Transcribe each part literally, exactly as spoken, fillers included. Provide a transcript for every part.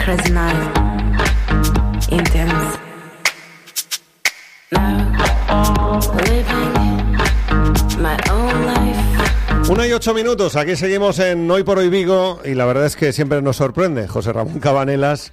знаю, intense. Now, living my own life. Una y ocho minutos, aquí seguimos en Hoy por Hoy Vigo y la verdad es que siempre nos sorprende José Ramón Cabanelas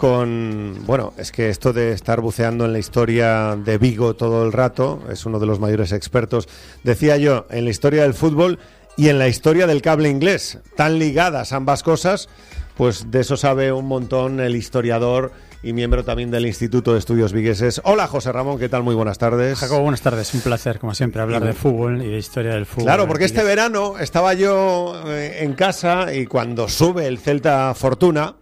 con, bueno, es que esto de estar buceando en la historia de Vigo todo el rato, es uno de los mayores expertos, decía yo, en la historia del fútbol y en la historia del cable inglés, tan ligadas ambas cosas, pues de eso sabe un montón el historiador y miembro también del Instituto de Estudios Vigueses. Hola José Ramón, ¿qué tal? Muy buenas tardes. Jacobo, buenas tardes, un placer como siempre hablar y... de fútbol y de historia del fútbol. Claro, porque este verano estaba yo eh, en casa y cuando sube el Celta Fortuna,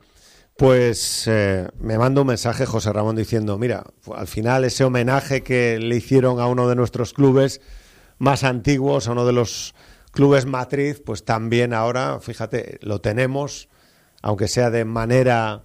pues eh, me manda un mensaje José Ramón diciendo, mira, al final ese homenaje que le hicieron a uno de nuestros clubes más antiguos, a uno de los clubes matriz, pues también ahora, fíjate, lo tenemos, aunque sea de manera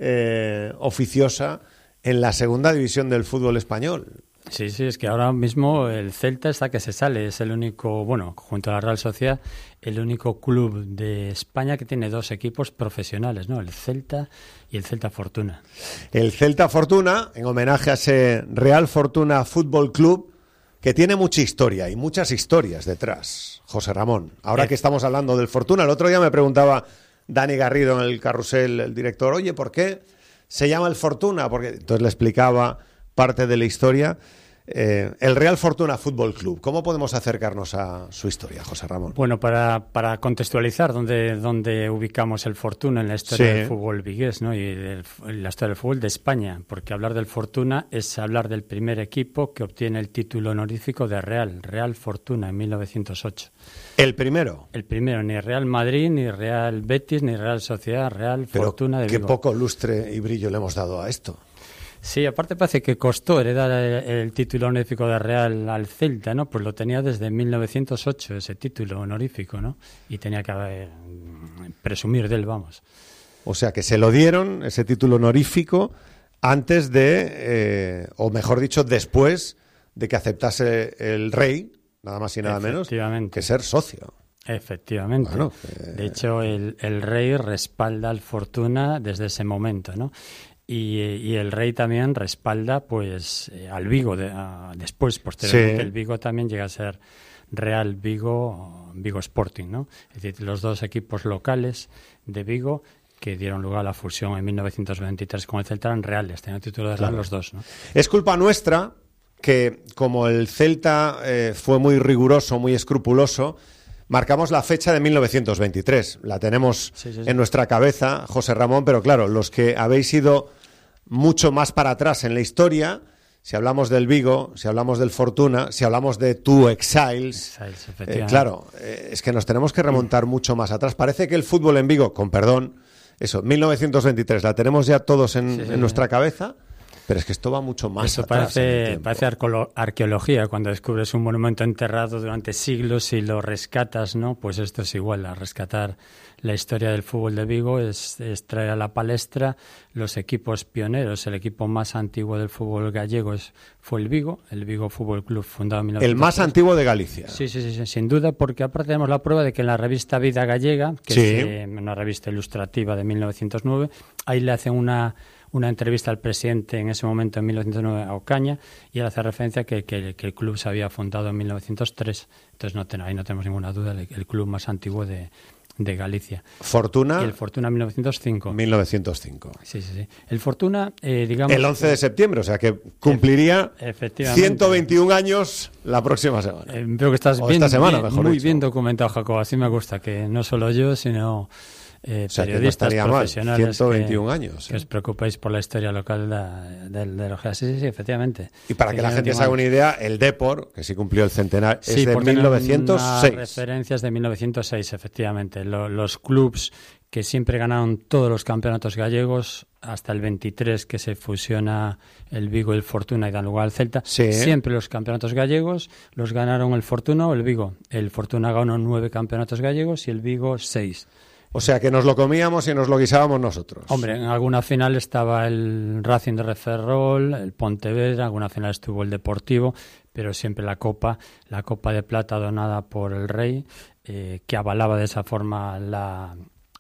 eh, oficiosa, en la segunda división del fútbol español. Sí, sí, es que ahora mismo el Celta está que se sale, es el único, bueno, junto a la Real Sociedad, el único club de España que tiene dos equipos profesionales, ¿no? El Celta y el Celta Fortuna. El Celta Fortuna, en homenaje a ese Real Fortuna Fútbol Club, que tiene mucha historia y muchas historias detrás, José Ramón. Ahora eh. que estamos hablando del Fortuna, el otro día me preguntaba Dani Garrido en el carrusel, el director, oye, ¿por qué se llama el Fortuna? Porque entonces le explicaba parte de la historia. Eh, el Real Fortuna Fútbol Club, ¿cómo podemos acercarnos a su historia, José Ramón? Bueno, para, para contextualizar dónde, dónde ubicamos el Fortuna en la historia sí. del fútbol vigués, ¿no? Y de la historia del fútbol de España, porque hablar del Fortuna es hablar del primer equipo que obtiene el título honorífico de Real, Real Fortuna en mil novecientos ocho. ¿El primero? El primero, ni Real Madrid, ni Real Betis, ni Real Sociedad, Real Pero Fortuna de Vigo. Qué poco lustre y brillo le hemos dado a esto. Sí, aparte parece que costó heredar el, el título honorífico de Real al Celta, ¿no? Pues lo tenía desde mil novecientos ocho, ese título honorífico, ¿no? Y tenía que eh, presumir de él, vamos. O sea, que se lo dieron, ese título honorífico, antes de, eh, o mejor dicho, después de que aceptase el rey, nada más y nada menos, que ser socio. Efectivamente. Bueno, eh... De hecho, el, el rey respalda al Fortuna desde ese momento, ¿no? Y, y el rey también respalda pues eh, al Vigo de, a, después, posteriormente sí. El Vigo también llega a ser Real Vigo, Vigo Sporting, ¿no? Es decir, los dos equipos locales de Vigo que dieron lugar a la fusión en mil novecientos veintitrés con el Celta eran reales, tenían el título de Real claro. los dos, ¿no? Es culpa nuestra que como el Celta eh, fue muy riguroso, muy escrupuloso, marcamos la fecha de mil novecientos veintitrés. La tenemos sí, sí, sí. en nuestra cabeza, José Ramón, pero claro, los que habéis ido mucho más para atrás en la historia, si hablamos del Vigo, si hablamos del Fortuna, si hablamos de Two Exiles, Exiles eh, claro, eh, es que nos tenemos que remontar mucho más atrás. Parece que el fútbol en Vigo, con perdón, eso, mil novecientos veintitrés, la tenemos ya todos en, sí, sí, en nuestra cabeza. Pero es que esto va mucho más Eso atrás. Parece, parece arqueología, cuando descubres un monumento enterrado durante siglos y lo rescatas, ¿no? Pues esto es igual, a rescatar la historia del fútbol de Vigo es, es traer a la palestra los equipos pioneros. El equipo más antiguo del fútbol gallego es, fue el Vigo, el Vigo Fútbol Club, fundado en mil novecientos tres. El más antiguo de Galicia. Sí, sí, sí, sí, sin duda, porque aparte tenemos la prueba de que en la revista Vida Gallega, que sí. es eh, una revista ilustrativa de mil novecientos nueve, ahí le hacen una... una entrevista al presidente en ese momento, en mil novecientos nueve, a Ocaña, y él hace referencia a que, que, que el club se había fundado en mil novecientos tres. Entonces no ten, ahí no tenemos ninguna duda de que el club más antiguo de, de Galicia. Fortuna. Y el Fortuna mil novecientos cinco. mil novecientos cinco. Sí, sí, sí. El Fortuna, eh, digamos... El once de septiembre, o sea que cumpliría ciento veintiún años la próxima semana. Eh, veo que estás o bien, esta semana, bien, mejor muy dicho. bien documentado, Jacob. Así me gusta, que no solo yo, sino... Eh, o sea, periodistas que no profesionales ciento veintiún que, años, ¿eh? que os preocupáis por la historia local de, de, de los G. Sí, sí, sí, efectivamente. Y para que la gente se haga una idea, el Depor, que sí cumplió el centenario, sí, es de mil novecientos seis. Referencias de mil novecientos seis, efectivamente. Lo, los clubs que siempre ganaron todos los campeonatos gallegos, hasta el veintitrés que se fusiona el Vigo y el Fortuna y dan lugar al Celta, sí. siempre los campeonatos gallegos los ganaron el Fortuna o el Vigo. El Fortuna ganó nueve campeonatos gallegos y el Vigo seis. O sea, que nos lo comíamos y nos lo guisábamos nosotros. Hombre, en alguna final estaba el Racing de Ferrol, el Pontevedra, en alguna final estuvo el Deportivo, pero siempre la Copa, la Copa de Plata donada por el Rey, eh, que avalaba de esa forma la,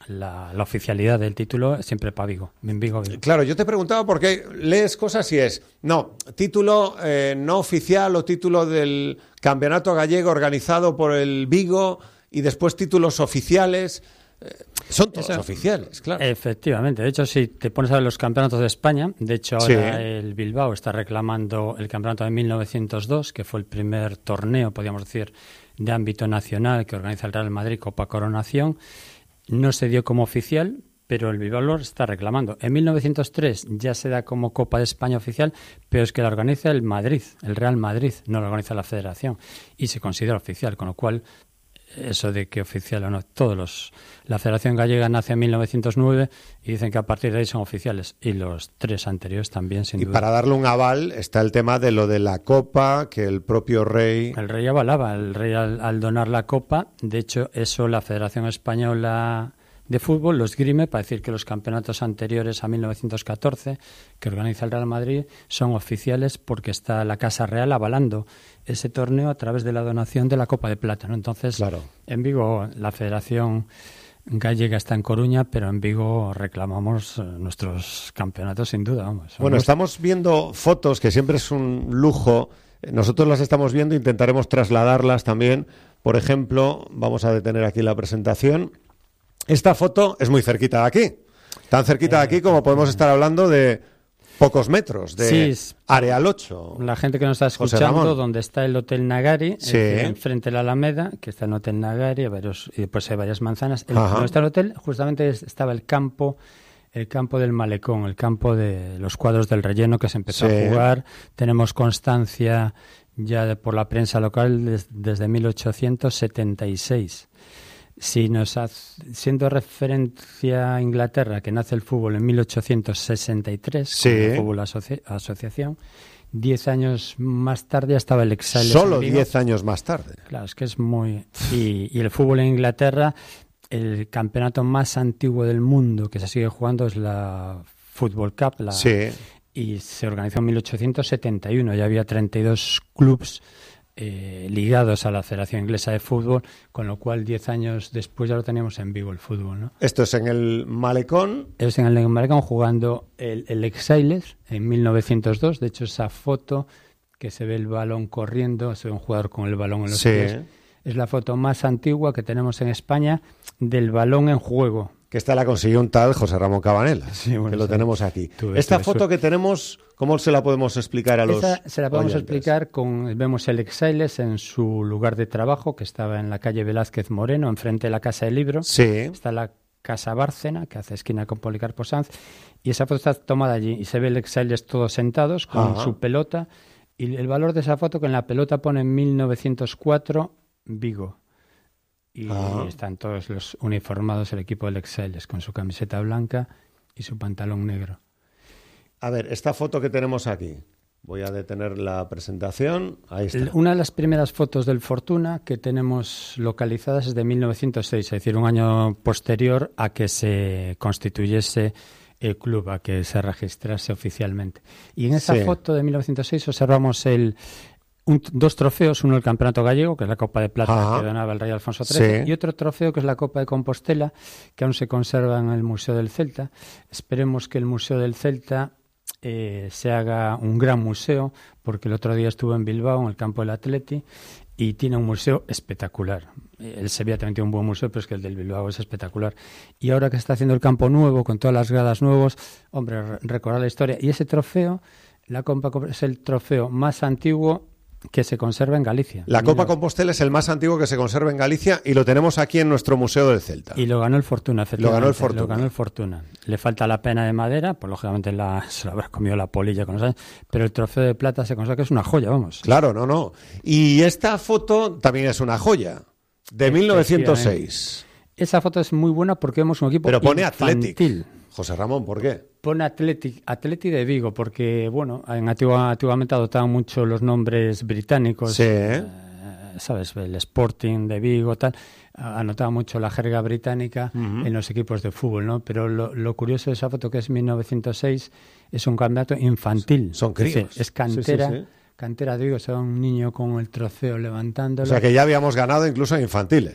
la, la oficialidad del título siempre para Vigo, en Vigo, Vigo. Claro, yo te preguntaba porque lees cosas y es, no, título eh, no oficial o título del campeonato gallego organizado por el Vigo y después títulos oficiales. Eh, son todos Eso, oficiales, claro. Efectivamente, de hecho, si te pones a ver los campeonatos de España, de hecho ahora sí. el Bilbao está reclamando el campeonato de mil novecientos dos, que fue el primer torneo, podríamos decir, de ámbito nacional que organiza el Real Madrid, Copa Coronación. No se dio como oficial, pero el Bilbao lo está reclamando. En mil novecientos tres ya se da como Copa de España oficial, pero es que la organiza el Madrid, el Real Madrid, no la organiza la Federación, y se considera oficial, con lo cual, eso de que oficial o no, todos los... La Federación Gallega nace en mil novecientos nueve y dicen que a partir de ahí son oficiales, y los tres anteriores también, sin y duda. Y para darle un aval está el tema de lo de la Copa, que el propio rey... El rey avalaba, el rey al, al donar la Copa, de hecho, eso la Federación Española de Fútbol lo esgrime para decir que los campeonatos anteriores a mil novecientos catorce, que organiza el Real Madrid, son oficiales porque está la Casa Real avalando ese torneo a través de la donación de la Copa de Plata, ¿no? Entonces, claro. En Vigo la Federación Gallega está en Coruña, pero en Vigo reclamamos nuestros campeonatos sin duda. Vamos. Bueno, estamos viendo fotos, que siempre es un lujo. Nosotros las estamos viendo, intentaremos trasladarlas también. Por ejemplo, vamos a detener aquí la presentación. Esta foto es muy cerquita de aquí. Tan cerquita de aquí como podemos estar hablando de pocos metros, de sí, Areal ocho. La gente que nos está escuchando, donde está el Hotel Nagari, sí. eh, enfrente de la Alameda, que está el Hotel Nagari, varios, y después hay varias manzanas. El, donde está el hotel, justamente estaba el campo, el campo del Malecón, el campo de los cuadros del relleno que se empezó sí. a jugar. Tenemos constancia ya de, por la prensa local des, desde mil ochocientos setenta y seis. Si nos hace, siendo referencia a Inglaterra, que nace el fútbol en mil ochocientos sesenta y tres, sí. con el Fútbol asoci- Asociación, diez años más tarde estaba el Exiles. Solo diez años más tarde. Claro, es que es muy... Y, y el fútbol en Inglaterra, el campeonato más antiguo del mundo que se sigue jugando es la Football Cup, la, sí. y se organizó en mil ochocientos setenta y uno, ya había treinta y dos clubes Eh, ligados a la Federación Inglesa de Fútbol, con lo cual diez años después ya lo teníamos en Vigo el fútbol, ¿no? Esto es en el Malecón. Es en el Malecón jugando el, el Exiles en mil novecientos dos. De hecho, esa foto que se ve el balón corriendo, se ve un jugador con el balón en los sí. pies, es la foto más antigua que tenemos en España del balón en juego. Que esta la consiguió un tal José Ramón Cabanela, sí, bueno, que lo sí. tenemos aquí. Tuve, esta tuve foto suerte. que tenemos, ¿cómo se la podemos explicar a los Esa se la podemos oyentes? explicar con, vemos el Exiles en su lugar de trabajo, que estaba en la calle Velázquez Moreno, enfrente de la Casa del Libro. Sí. Está la Casa Bárcena, que hace esquina con Policarpo Sanz, y esa foto está tomada allí, y se ve el Exiles todos sentados con Ajá. su pelota, y el valor de esa foto, que en la pelota pone en mil novecientos cuatro Vigo. Y ah. están todos los uniformados el equipo del Exiles con su camiseta blanca y su pantalón negro. A ver, esta foto que tenemos aquí, voy a detener la presentación, ahí está. Una de las primeras fotos del Fortuna que tenemos localizadas es de mil novecientos seis, es decir, un año posterior a que se constituyese el club, a que se registrase oficialmente. Y en esa sí. foto de mil novecientos seis observamos el... Un, dos trofeos, uno el Campeonato Gallego, que es la Copa de Plata Ajá. que donaba el rey Alfonso trece, sí. y otro trofeo que es la Copa de Compostela, que aún se conserva en el Museo del Celta. Esperemos que el Museo del Celta eh, se haga un gran museo, porque el otro día estuve en Bilbao, en el campo del Atleti, y tiene un museo espectacular. El Sevilla también tiene un buen museo, pero es que el del Bilbao es espectacular. Y ahora que está haciendo el campo nuevo, con todas las gradas nuevas, hombre, recordar la historia. Y ese trofeo, la Copa es el trofeo más antiguo que se conserva en Galicia. La Copa Compostela es el más antiguo que se conserva en Galicia y lo tenemos aquí en nuestro Museo del Celta. Y lo ganó el Fortuna, efectivamente. Lo ganó el Fortuna. Lo ganó el Fortuna. Le falta la pena de madera, pues lógicamente la, se lo habrá comido la polilla con los años, pero el trofeo de plata se conserva, que es una joya, vamos. Claro, no, no. Y esta foto también es una joya, de mil novecientos seis. Esa foto es muy buena porque vemos un equipo pero pone infantil. Athletic. José Ramón, ¿por qué? Pone Athletic, Athletic de Vigo, porque, bueno, en antigua, antiguamente adoptaban mucho los nombres británicos. Sí. Eh, ¿Sabes? El Sporting de Vigo, tal. Anotaba mucho la jerga británica uh-huh. en los equipos de fútbol, ¿no? Pero lo, lo curioso de esa foto, que es mil novecientos seis, es un campeonato infantil. Son críos. Es, decir, es cantera. Sí, sí, sí. Cantera de Vigo, o sea, un niño con el trofeo levantándolo. O sea, que ya habíamos ganado incluso en infantiles.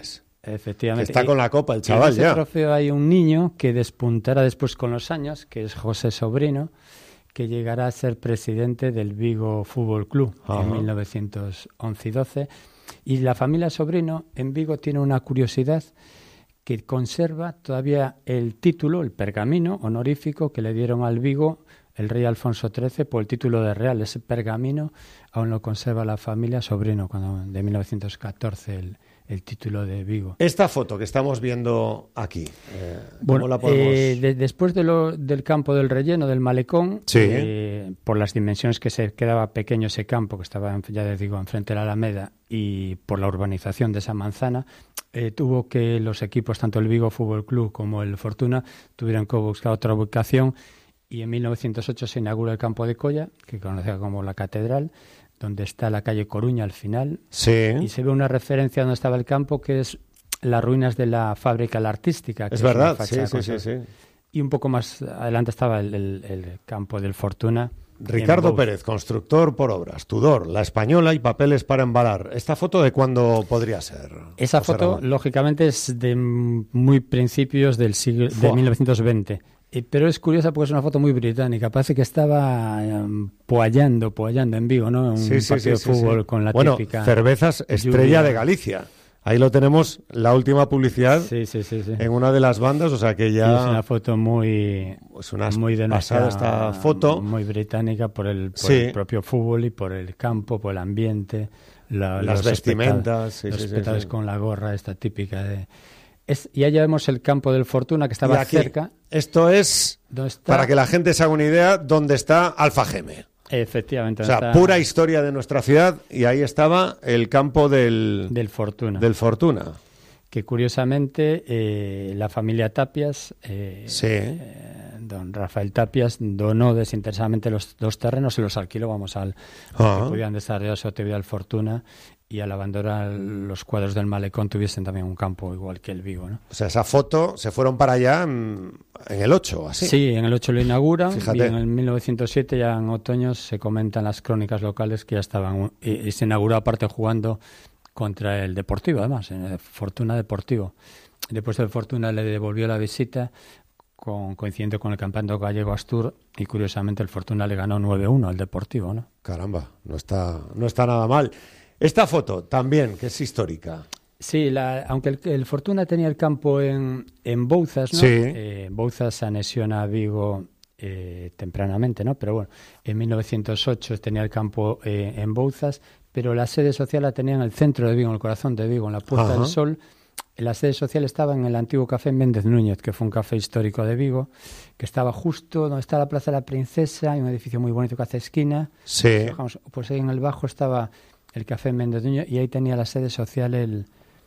Efectivamente. Que está con la copa el chaval ya. En ese trofeo hay un niño que despuntará después con los años, que es José Sobrino, que llegará a ser presidente del Vigo Fútbol Club Ajá. en mil novecientos once y doce. Y la familia Sobrino en Vigo tiene una curiosidad que conserva todavía el título, el pergamino honorífico que le dieron al Vigo el rey Alfonso trece por el título de real. Ese pergamino aún lo conserva la familia Sobrino, cuando de mil novecientos catorce el, el título de Vigo. Esta foto que estamos viendo aquí, eh, ¿cómo bueno, la podemos...? Eh, de, después de lo, del campo del relleno, del malecón, sí. eh, por las dimensiones que se quedaba pequeño ese campo, que estaba, ya les digo, enfrente de la Alameda, y por la urbanización de esa manzana, eh, tuvo que los equipos, tanto el Vigo Fútbol Club como el Fortuna, tuvieron que buscar otra ubicación. Y en mil novecientos ocho se inaugura el campo de Colla, que conocía como la Catedral, donde está la calle Coruña al final. Sí. Y se ve una referencia donde estaba el campo, que es las ruinas de la fábrica La Artística. Que es es verdad, sí, sí, sí, sí. Y un poco más adelante estaba el, el, el campo del Fortuna. Ricardo Pérez, constructor por obras, Tudor, La Española y papeles para embalar. ¿Esta foto de cuándo podría ser? Esa José foto, Ramón? lógicamente, es de muy principios del siglo de mil novecientos veinte. Pero es curiosa porque es una foto muy británica. Parece que estaba um, poallando, poallando en Vigo, ¿no? Un sí, sí, partido sí, de fútbol sí, sí. con la bueno, típica... Cervezas Estrella lluvia. de Galicia. Ahí lo tenemos, la última publicidad sí, sí, sí, sí. en una de las bandas, o sea que ya... Sí, es una foto muy... Es una muy de nuestra, pasada esta foto. Muy británica por, el, por sí. el propio fútbol y por el campo, por el ambiente. La, las los vestimentas. Sí, los sí, espectadores sí, sí. con la gorra esta típica de... Es, y allá vemos el campo del Fortuna, que estaba y aquí, cerca. Esto es, está, para que la gente se haga una idea, dónde está Alfageme. Efectivamente. O sea, está, pura historia de nuestra ciudad, y ahí estaba el campo del... Del Fortuna. Del Fortuna. Que curiosamente eh, la familia Tapias, eh, sí. eh, don Rafael Tapias, donó desinteresadamente los dos terrenos, se los alquiló, vamos, al ah. que podían desarrollar su actividad al Fortuna, y al abandonar los cuadros del malecón tuviesen también un campo igual que el Vigo, ¿no? O sea, esa foto se fueron para allá en, en el ocho, así. Sí, en el ocho lo inauguran. Fíjate. Y en el mil novecientos siete, ya en otoño, se comentan las crónicas locales que ya estaban, y, y se inauguró aparte jugando contra el Deportivo, además, en el Fortuna Deportivo. Después el Fortuna le devolvió la visita, con, coincidiendo con el campeonato gallego Astur, y curiosamente el Fortuna le ganó nueve uno al Deportivo, ¿no? Caramba, no está, no está nada mal. Esta foto también, que es histórica. Sí, la, aunque el, el Fortuna tenía el campo en, en Bouzas, ¿no? Sí. Eh, Bouzas se anexiona a Vigo eh, tempranamente, ¿no? Pero bueno, en mil novecientos ocho tenía el campo eh, en Bouzas, pero la sede social la tenía en el centro de Vigo, en el corazón de Vigo, en la Puerta Ajá. del Sol. La sede social estaba en el antiguo Café Méndez Núñez, que fue un café histórico de Vigo, que estaba justo donde está la Plaza de la Princesa, hay un edificio muy bonito que hace esquina. Sí. Bajamos, pues ahí en el bajo estaba el Café Méndez Núñez y ahí tenía la sede social el,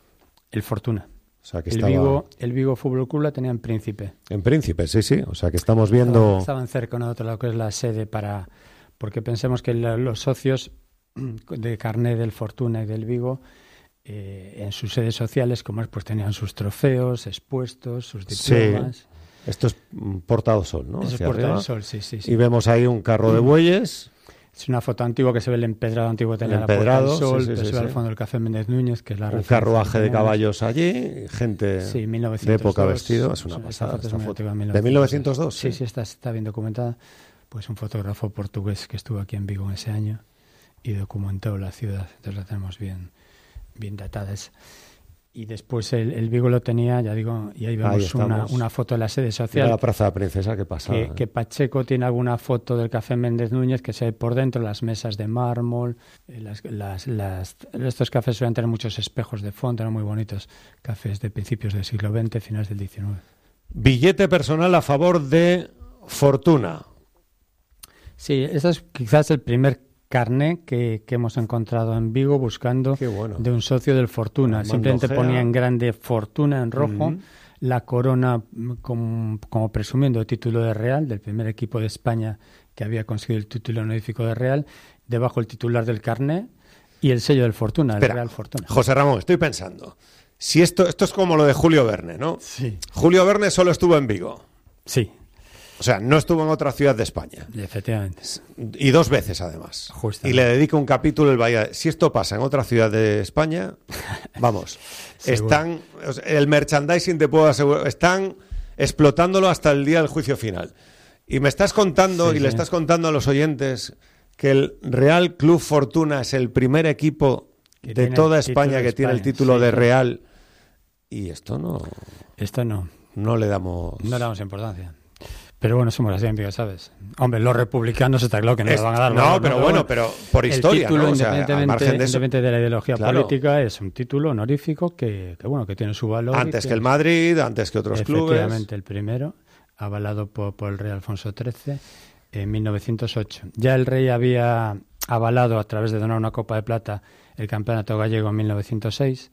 el Fortuna. O sea, que el, estaba... Vigo, el Vigo Fútbol Club la tenía en Príncipe. En Príncipe, sí, sí. O sea, que estamos viendo... Estaban, estaban cerca de otro lado, que es la sede para... Porque pensemos que la, los socios de carné del Fortuna y del Vigo, eh, en sus sedes sociales, como es, pues tenían sus trofeos expuestos, sus diplomas. Sí. Esto es Portado Sol, ¿no? Eso es Portado Sol, sí, sí, sí. Y vemos ahí un carro de bueyes. Es una foto antigua que se ve el empedrado antiguo de la Puerta del Sol, sí, sí, que sí, se ve sí. al fondo del Café Méndez Núñez, que es la un carruaje de caballos allí, gente sí, de época vestido. Es una pasada esta foto. Esta foto ¿De mil novecientos dos? Sí, sí, sí, está, está bien documentada. Pues un fotógrafo portugués que estuvo aquí en Vigo en ese año y documentó la ciudad. Entonces la tenemos bien, bien datada. Y después el, el Vigo lo tenía, ya digo, y ahí vemos ahí una, una foto de la sede social. Mira la Plaza de la Princesa, qué pasa. Que, que Pacheco tiene alguna foto del Café Méndez Núñez que se ve por dentro, las mesas de mármol, las, las, las, estos cafés suelen tener muchos espejos de fondo, eran muy bonitos, cafés de principios del siglo veinte, finales del diecinueve. Billete personal a favor de Fortuna. Sí, ese es quizás el primer carné que, que hemos encontrado en Vigo buscando bueno. de un socio del Fortuna. Simplemente ponía en grande Fortuna en rojo, uh-huh. la corona como, como presumiendo el título de Real, del primer equipo de España que había conseguido el título honorífico de Real, debajo el titular del carné y el sello del Fortuna, Espera, el Real Fortuna. José Ramón, estoy pensando, si esto, esto es como lo de Julio Verne, ¿no? Sí. Julio Verne solo estuvo en Vigo. Sí. O sea, no estuvo en otra ciudad de España. Efectivamente. Y dos veces, además. Justamente. Y le dedica un capítulo el Bahía. Si esto pasa en otra ciudad de España, vamos, están, el merchandising te puedo asegurar, están explotándolo hasta el día del juicio final. Y me estás contando, sí, y sí. le estás contando a los oyentes que el Real Club Fortuna es el primer equipo que de toda España que España. tiene el título sí, de Real. Y esto no... Esto no. No le damos... No le damos importancia. Pero bueno, somos así, amigo, ¿sabes? Hombre, los republicanos está claro que no es, le van a dar... No, valor, pero ¿no? bueno, pero por historia, el título, ¿no? O independientemente, sea, al margen de, eso, independientemente de la ideología claro. política, es un título honorífico que, que, bueno, que tiene su valor. Antes que, que el Madrid, antes que otros clubes. Efectivamente, el primero, avalado por, por el rey Alfonso trece en mil novecientos ocho. Ya el rey había avalado, a través de donar una copa de plata, el campeonato gallego en mil novecientos seis...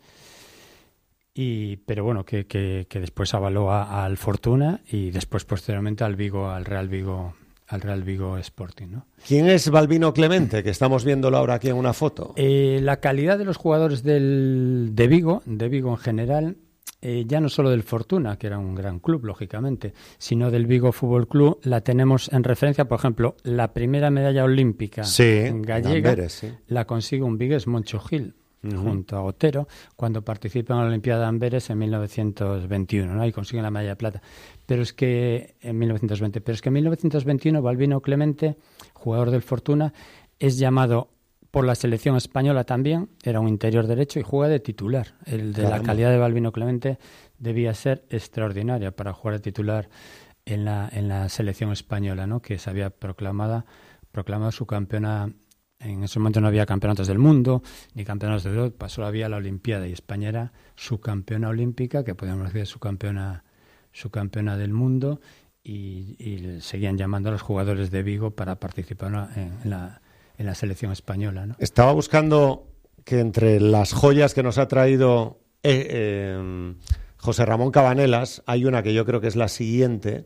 Y, pero bueno, que, que, que después avaló a, al Fortuna y después posteriormente al Vigo, al Real Vigo, al Real Vigo Sporting, ¿no? ¿Quién es Balbino Clemente, que estamos viéndolo ahora aquí en una foto? Eh, la calidad de los jugadores del, de Vigo, de Vigo en general, eh, ya no solo del Fortuna, que era un gran club, lógicamente, sino del Vigo Fútbol Club, la tenemos en referencia, por ejemplo, la primera medalla olímpica sí, gallega Amberes, sí. la consigue un vigués, Moncho Gil. Uh-huh. Junto a Otero, cuando participa en la Olimpiada de Amberes en mil novecientos veintiuno, ¿no? Y consiguen la medalla de plata. Pero es que en mil novecientos veinte, pero es que en mil novecientos veintiuno Balbino Clemente, jugador del Fortuna, es llamado por la selección española también, era un interior derecho y juega de titular. El de Caramba. La calidad de Balbino Clemente debía ser extraordinaria para jugar de titular en la en la selección española, ¿no? Que se había proclamada proclamado su campeona. En ese momento no había campeonatos del mundo ni campeonatos de Europa, solo había la Olimpiada y España era su campeona olímpica, que podemos decir su campeona, su campeona del mundo, y, y seguían llamando a los jugadores de Vigo para participar en, en, la, en la selección española, ¿no? Estaba buscando que entre las joyas que nos ha traído eh, eh, José Ramón Cabanelas hay una que yo creo que es la siguiente,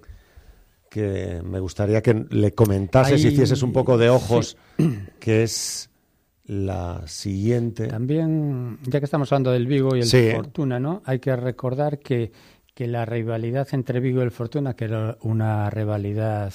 que me gustaría que le comentases y Hay... hicieses un poco de ojos, sí. que es la siguiente. También, ya que estamos hablando del Vigo y el sí. Fortuna, ¿no? Hay que recordar que, que la rivalidad entre Vigo y el Fortuna, que era una rivalidad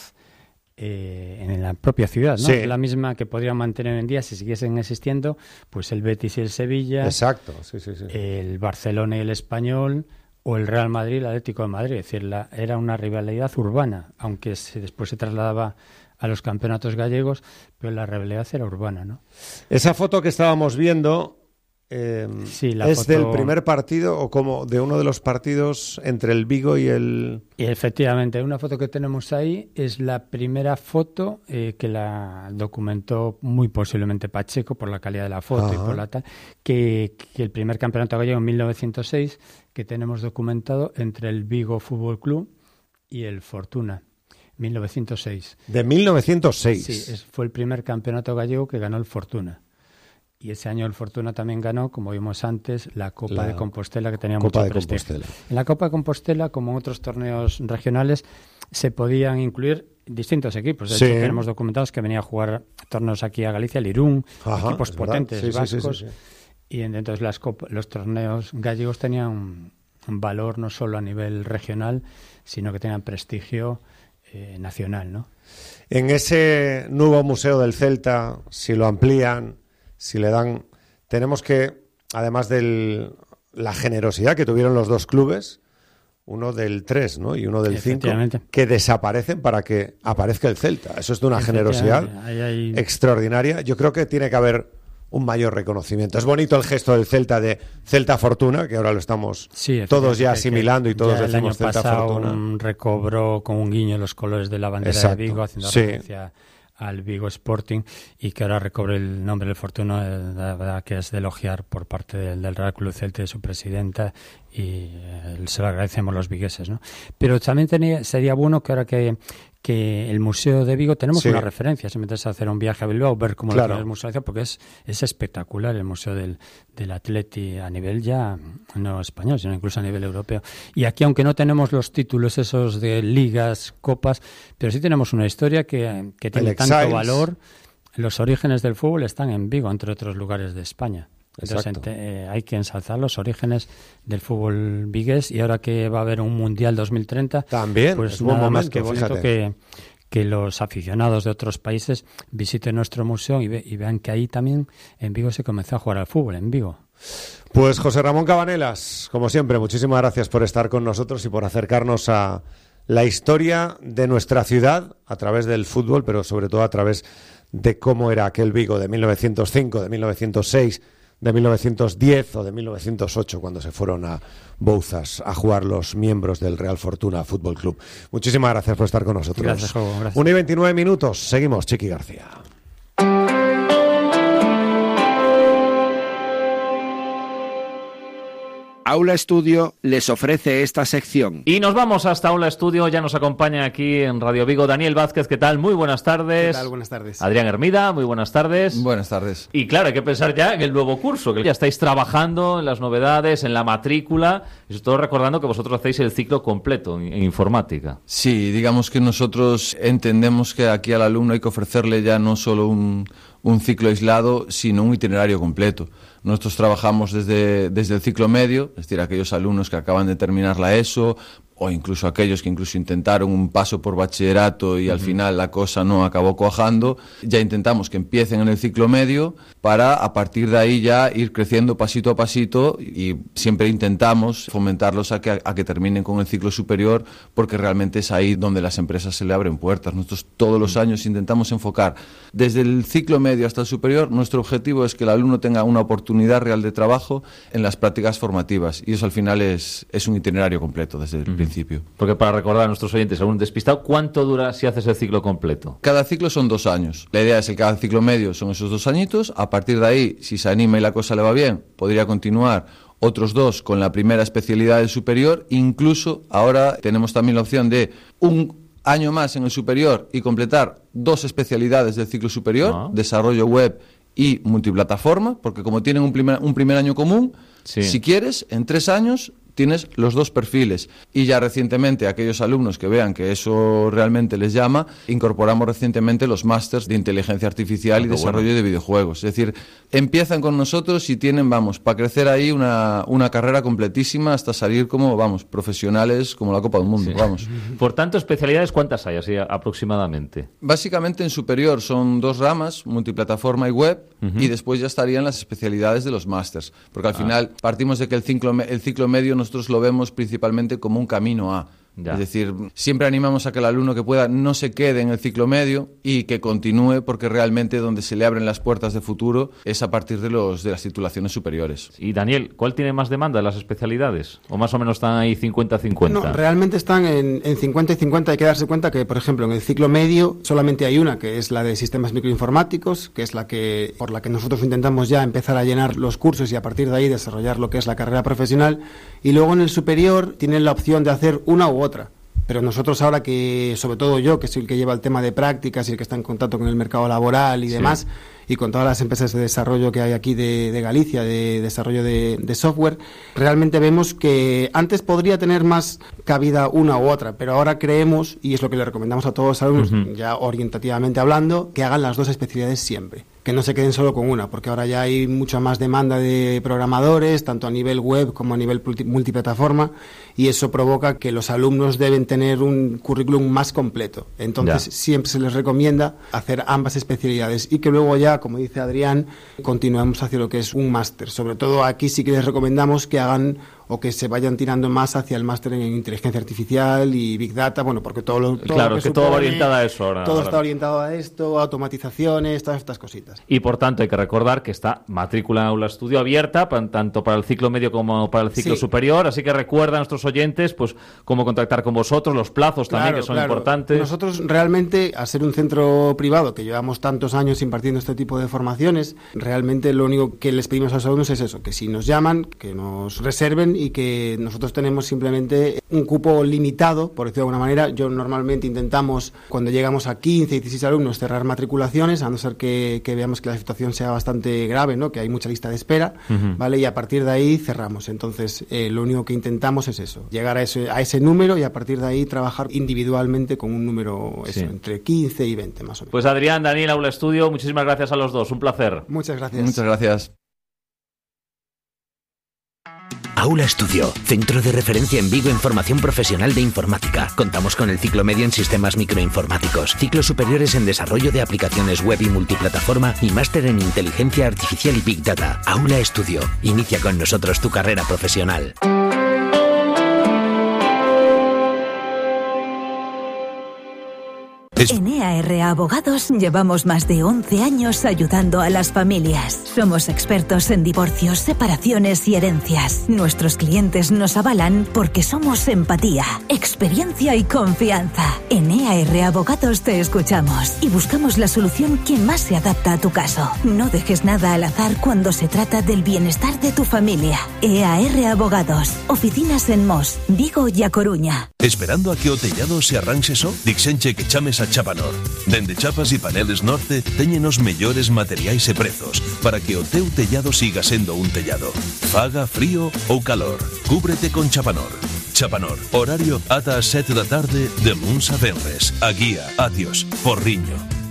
eh, en la propia ciudad, ¿no? Sí. La misma que podrían mantener hoy en día si siguiesen existiendo, pues el Betis y el Sevilla. Exacto, sí, sí, sí. El Barcelona y el Español, o el Real Madrid y el Atlético de Madrid. Es decir, la, era una rivalidad urbana, aunque se, después se trasladaba a los campeonatos gallegos, pero la rivalidad era urbana, ¿no? Esa foto que estábamos viendo eh, sí, la es foto... del primer partido o como de uno de los partidos entre el Vigo y el... Y efectivamente, una foto que tenemos ahí es la primera foto eh, que la documentó muy posiblemente Pacheco por la calidad de la foto. Ajá. Y por la tal, que, que el primer campeonato gallego en mil novecientos seis que tenemos documentado entre el Vigo Fútbol Club y el Fortuna. mil novecientos seis. De mil novecientos seis. Sí, es, fue el primer campeonato gallego que ganó el Fortuna. Y ese año el Fortuna también ganó, como vimos antes, la Copa la de Compostela, que tenía Copa mucho de prestigio. Compostela. En la Copa de Compostela, como en otros torneos regionales, se podían incluir distintos equipos. De sí. hecho, tenemos documentados que venía a jugar torneos aquí a Galicia, el Irún, Ajá, equipos potentes, sí, vascos. Sí, sí, sí, sí. Y entonces las copa, los torneos gallegos tenían un, un valor no solo a nivel regional, sino que tenían prestigio eh, nacional, ¿no? En ese nuevo Museo del Celta, si lo amplían, si le dan... Tenemos que, además de la generosidad que tuvieron los dos clubes, uno del tres, ¿no? Y uno del cinco, que desaparecen para que aparezca el Celta. Eso es de una generosidad ahí hay... extraordinaria. Yo creo que tiene que haber un mayor reconocimiento. Es bonito el gesto del Celta de Celta Fortuna, que ahora lo estamos sí, todos ya asimilando y todos ya decimos Celta Fortuna. Un recobró con un guiño los colores de la bandera Exacto. de Vigo, haciendo sí. referencia al Vigo Sporting, y que ahora recobre el nombre del Fortuna, la verdad que es de elogiar por parte del, del Real Club Celta y de su presidenta, y eh, se lo agradecemos los vigueses, ¿no? Pero también tenía, sería bueno que ahora que, que el Museo de Vigo tenemos sí. una referencia, si me interesa hacer un viaje a Bilbao, ver cómo claro. lo tiene el museo, porque es, es espectacular el Museo del, del Atleti a nivel ya no español, sino incluso a nivel europeo. Y aquí, aunque no tenemos los títulos esos de ligas, copas, pero sí tenemos una historia que, que tiene tanto valor. Los orígenes del fútbol están en Vigo, entre otros lugares de España. Entonces eh, hay que ensalzar los orígenes del fútbol vigués, y ahora que va a haber un Mundial dos mil treinta, también pues es nada buen momento, más que bonito fíjate. que, que los aficionados de otros países visiten nuestro museo y, ve, y vean que ahí también en Vigo se comenzó a jugar al fútbol, en Vigo. Pues José Ramón Cabanelas, como siempre, muchísimas gracias por estar con nosotros y por acercarnos a la historia de nuestra ciudad a través del fútbol, pero sobre todo a través de cómo era aquel Vigo de mil novecientos cinco, de mil novecientos seis, de mil novecientos diez o de mil novecientos ocho, cuando se fueron a Bouzas a jugar los miembros del Real Fortuna Fútbol Club. Muchísimas gracias por estar con nosotros. Gracias, Jogo, gracias. una y veintinueve minutos, seguimos, Chiqui García. Aula Estudio les ofrece esta sección. Y nos vamos hasta Aula Estudio. Ya nos acompaña aquí en Radio Vigo Daniel Vázquez. ¿Qué tal? Muy buenas tardes. ¿Qué tal? Buenas tardes. Adrián Hermida, muy buenas tardes. Buenas tardes. Y claro, hay que pensar ya en el nuevo curso, que ya estáis trabajando en las novedades, en la matrícula, y sobre todo recordando que vosotros hacéis el ciclo completo en, en informática. Sí, digamos que nosotros entendemos que aquí al alumno hay que ofrecerle ya no solo un, un ciclo aislado, sino un itinerario completo. Nosotros trabajamos desde, desde el ciclo medio, es decir, aquellos alumnos que acaban de terminar la ESO, o incluso aquellos que incluso intentaron un paso por bachillerato y al final la cosa no acabó cuajando, ya intentamos que empiecen en el ciclo medio para a partir de ahí ya ir creciendo pasito a pasito, y siempre intentamos fomentarlos a que, a que terminen con el ciclo superior, porque realmente es ahí donde las empresas se le abren puertas. Nosotros todos los años intentamos enfocar desde el ciclo medio hasta el superior. Nuestro objetivo es que el alumno tenga una oportunidad real de trabajo en las prácticas formativas, y eso al final es, es un itinerario completo desde el principio. Principio. Porque para recordar a nuestros oyentes, algún despistado, ¿cuánto dura si haces el ciclo completo? Cada ciclo son dos años. La idea es que cada ciclo medio son esos dos añitos. A partir de ahí, si se anima y la cosa le va bien, podría continuar otros dos con la primera especialidad del superior. Incluso ahora tenemos también la opción de un año más en el superior y completar dos especialidades del ciclo superior, ah. desarrollo web y multiplataforma, porque como tienen un primer, un primer año común, sí. si quieres, en tres años tienes los dos perfiles. Y ya recientemente, aquellos alumnos que vean que eso realmente les llama, incorporamos recientemente los másters de inteligencia artificial ah, y desarrollo bueno. de videojuegos. Es decir, empiezan con nosotros y tienen, vamos, para crecer ahí una, una carrera completísima hasta salir como, vamos, profesionales como la Copa del Mundo, sí. vamos. Por tanto, especialidades, ¿cuántas hay así aproximadamente? Básicamente en superior son dos ramas, multiplataforma y web, uh-huh. y después ya estarían las especialidades de los másters. Porque al ah. final partimos de que el ciclo, el ciclo medio nos nosotros lo vemos principalmente como un camino a. Ya. Es decir, siempre animamos a que el alumno que pueda no se quede en el ciclo medio y que continúe, porque realmente donde se le abren las puertas de futuro es a partir de los de las titulaciones superiores. Y Daniel, ¿cuál tiene más demanda de las especialidades? ¿O más o menos están ahí cincuenta cincuenta? No, realmente están en, en cincuenta y cincuenta. Hay que darse cuenta que, por ejemplo, en el ciclo medio solamente hay una, que es la de sistemas microinformáticos, que es la que por la que nosotros intentamos ya empezar a llenar los cursos y a partir de ahí desarrollar lo que es la carrera profesional. Y luego en el superior tienen la opción de hacer una u otra. Pero nosotros ahora que, sobre todo yo, que soy el que lleva el tema de prácticas y el que está en contacto con el mercado laboral y sí. demás, y con todas las empresas de desarrollo que hay aquí de, de Galicia, de desarrollo de, de software, realmente vemos que antes podría tener más cabida una u otra, pero ahora creemos, y es lo que le recomendamos a todos los alumnos, uh-huh. ya orientativamente hablando, que hagan las dos especialidades siempre, que no se queden solo con una, porque ahora ya hay mucha más demanda de programadores, tanto a nivel web como a nivel multiplataforma, y eso provoca que los alumnos deben tener un currículum más completo. Entonces ya. siempre se les recomienda hacer ambas especialidades y que luego ya, como dice Adrián, continuemos hacia lo que es un máster. Sobre todo aquí sí que les recomendamos que hagan o que se vayan tirando más hacia el máster en inteligencia artificial y Big Data, bueno, porque todo lo, todo claro, lo que, que supone, todo va orientado a eso ahora. Todo ahora. está orientado a esto, automatizaciones, todas estas cositas. Y por tanto hay que recordar que está matrícula Aula Estudio abierta, para, tanto para el ciclo medio como para el ciclo sí. superior, así que recuerda a nuestros oyentes pues cómo contactar con vosotros, los plazos también, claro, que son claro. importantes. Nosotros realmente, al ser un centro privado que llevamos tantos años impartiendo este tipo de formaciones, realmente lo único que les pedimos a los alumnos es eso, que si nos llaman, que nos reserven y que nosotros Nosotros tenemos simplemente un cupo limitado, por decirlo de alguna manera. Yo normalmente intentamos, cuando llegamos a quince, dieciséis alumnos, cerrar matriculaciones, a no ser que, que veamos que la situación sea bastante grave, ¿no? Que hay mucha lista de espera, uh-huh. ¿vale? Y a partir de ahí cerramos. Entonces, eh, lo único que intentamos es eso, llegar a ese, a ese número y a partir de ahí trabajar individualmente con un número eso, sí. entre quince y veinte más o menos. Pues Adrián, Daniel, Aula Estudio, muchísimas gracias a los dos, un placer. Muchas gracias. Muchas gracias. Aula Estudio, centro de referencia en Vigo en formación profesional de informática. Contamos con el ciclo medio en sistemas microinformáticos, ciclos superiores en desarrollo de aplicaciones web y multiplataforma y máster en inteligencia artificial y Big Data. Aula Estudio, inicia con nosotros tu carrera profesional. En E A R Abogados llevamos más de once años ayudando a las familias. Somos expertos en divorcios, separaciones y herencias. Nuestros clientes nos avalan porque somos empatía, experiencia y confianza. En E A R Abogados te escuchamos y buscamos la solución que más se adapta a tu caso. No dejes nada al azar cuando se trata del bienestar de tu familia. E A R Abogados. Oficinas en Mos, Vigo y A Coruña. Esperando a que o tellado se arranxe só? Dixenche que chames a Chapanor. Dende Chapas e Paneles Norte teñen os mellores materiais e prezos para que o teu tellado siga sendo un tellado. Faga frío ou calor, cúbrete con Chapanor. Chapanor, horario ata as sete da tarde de luns a venres. A guía, Atios, Porriño.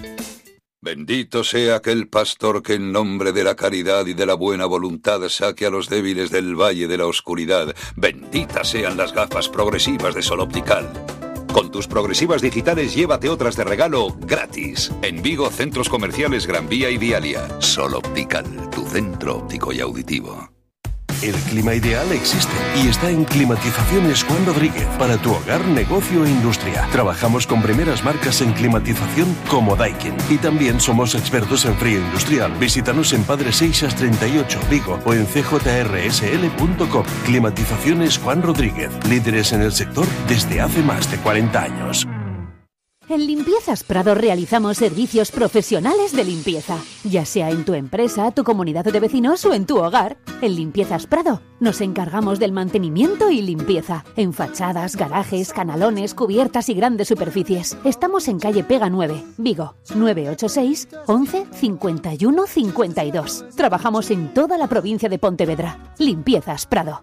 Bendito sea aquel pastor que en nombre de la caridad y de la buena voluntad saque a los débiles del valle de la oscuridad. Benditas sean las gafas progresivas de Sol Optical. Con tus progresivas digitales llévate otras de regalo gratis. En Vigo, centros comerciales Gran Vía y Vialia. Sol Optical, tu centro óptico y auditivo. El clima ideal existe y está en Climatizaciones Juan Rodríguez para tu hogar, negocio e industria. Trabajamos con primeras marcas en climatización como Daikin y también somos expertos en frío industrial. Visítanos en Padre Seixas treinta y ocho, Vigo o en c j r s l punto com. Climatizaciones Juan Rodríguez, líderes en el sector desde hace más de cuarenta años. En Limpiezas Prado realizamos servicios profesionales de limpieza, ya sea en tu empresa, tu comunidad de vecinos o en tu hogar. En Limpiezas Prado nos encargamos del mantenimiento y limpieza, en fachadas, garajes, canalones, cubiertas y grandes superficies. Estamos en calle Pega nueve, Vigo, nueve ocho seis, once, cincuenta y uno, cincuenta y dos. Trabajamos en toda la provincia de Pontevedra. Limpiezas Prado.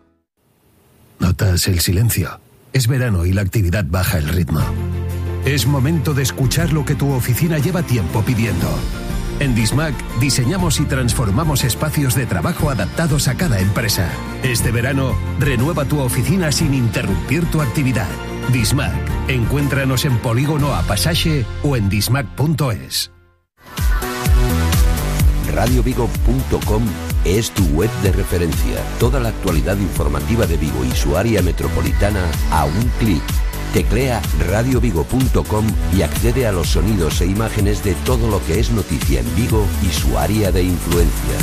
Notas el silencio. Es verano y la actividad baja el ritmo. Es momento de escuchar lo que tu oficina lleva tiempo pidiendo. En Dismac diseñamos y transformamos espacios de trabajo adaptados a cada empresa. Este verano, renueva tu oficina sin interrumpir tu actividad. Dismac. Encuéntranos en Polígono A Pasaje o en dismac punto es. radio vigo punto com es tu web de referencia. Toda la actualidad informativa de Vigo y su área metropolitana a un clic. Teclea radio vigo punto com y accede a los sonidos e imágenes de todo lo que es noticia en Vigo y su área de influencia.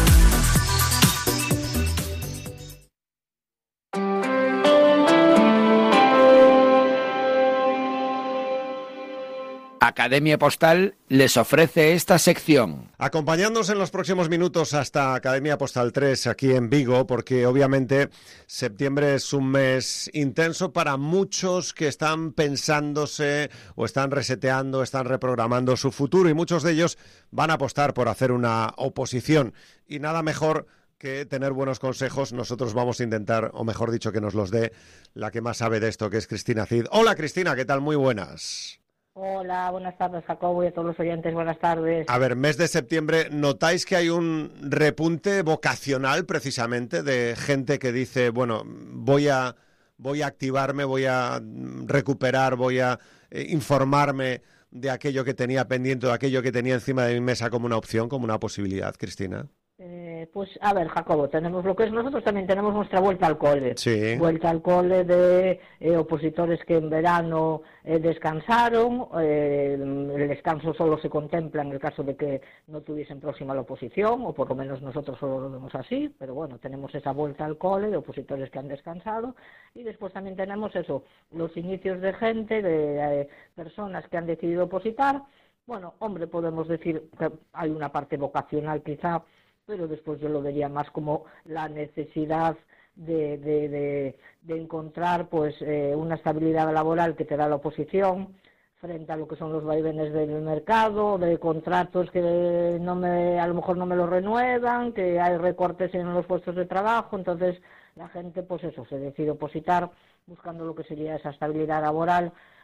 Academia Postal les ofrece esta sección. Acompañándonos en los próximos minutos hasta Academia Postal tres aquí en Vigo, porque obviamente septiembre es un mes intenso para muchos que están pensándose o están reseteando, están reprogramando su futuro y muchos de ellos van a apostar por hacer una oposición y nada mejor que tener buenos consejos. Nosotros vamos a intentar, o mejor dicho, que nos los dé la que más sabe de esto, que es Cristina Cid. Hola Cristina, ¿qué tal? Muy buenas. Hola, buenas tardes Jacobo y a todos los oyentes, buenas tardes. A ver, mes de septiembre, ¿notáis que hay un repunte vocacional precisamente de gente que dice, bueno, voy a, voy a activarme, voy a recuperar, voy a eh, informarme de aquello que tenía pendiente, de aquello que tenía encima de mi mesa como una opción, como una posibilidad, Cristina? Eh, pues a ver, Jacobo, tenemos lo que es nosotros también tenemos nuestra vuelta al cole. Sí. Vuelta al cole de eh, opositores que en verano eh, descansaron. Eh, el descanso solo se contempla en el caso de que no tuviesen próxima la oposición, o por lo menos nosotros solo lo vemos así, pero bueno, tenemos esa vuelta al cole de opositores que han descansado. Y después también tenemos eso, los inicios de gente, de eh, personas que han decidido opositar. Bueno, hombre, podemos decir que hay una parte vocacional quizá, pero después yo lo vería más como la necesidad de, de, de, de encontrar pues eh, una estabilidad laboral que te da la oposición frente a lo que son los vaivenes del mercado, de contratos que no me, a lo mejor no me lo renuevan, que hay recortes en los puestos de trabajo. Entonces la gente pues eso, se decide opositar buscando lo que sería esa estabilidad laboral